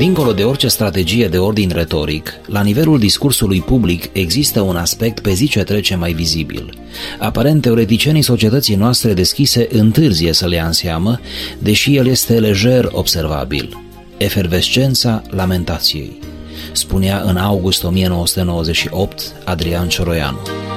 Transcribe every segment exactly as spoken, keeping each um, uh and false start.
Dincolo de orice strategie de ordin retoric, la nivelul discursului public există un aspect pe zi ce trece mai vizibil. Aparent, teoreticienii societății noastre deschise întârzie să le ia în seamă, deși el este lejer observabil. Efervescența lamentației, spunea în august o mie nouă sute nouăzeci și opt Adrian Cioroianu.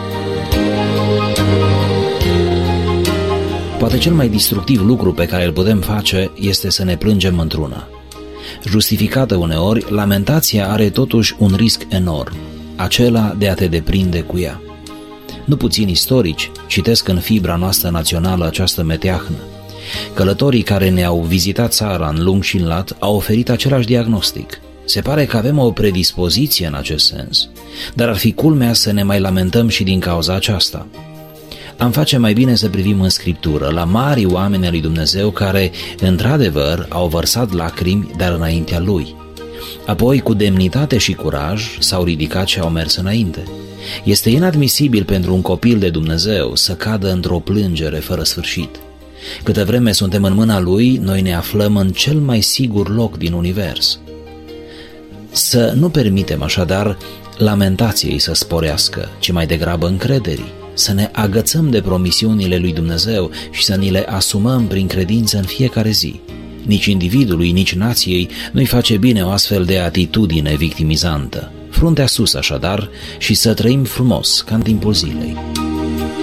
Poate cel mai destructiv lucru pe care îl putem face este să ne plângem într-una. Justificată uneori, lamentația are totuși un risc enorm, acela de a te deprinde cu ea. Nu puțini istorici citesc în fibra noastră națională această meteahnă. Călătorii care ne-au vizitat țara în lung și în lat au oferit același diagnostic. Se pare că avem o predispoziție în acest sens, dar ar fi culmea să ne mai lamentăm și din cauza aceasta. Am face mai bine să privim în Scriptură la mari oameni ai lui Dumnezeu care, într-adevăr, au vărsat lacrimi, dar înaintea Lui. Apoi, cu demnitate și curaj, s-au ridicat și au mers înainte. Este inadmisibil pentru un copil de Dumnezeu să cadă într-o plângere fără sfârșit. Câtă vreme suntem în mâna Lui, noi ne aflăm în cel mai sigur loc din univers. Să nu permitem așadar lamentației să sporească, ci mai degrabă încrederii. Să ne agățăm de promisiunile lui Dumnezeu și să ni le asumăm prin credință în fiecare zi. Nici individului, nici nației nu-i face bine o astfel de atitudine victimizantă. Fruntea sus așadar și să trăim frumos ca în timpul zilei.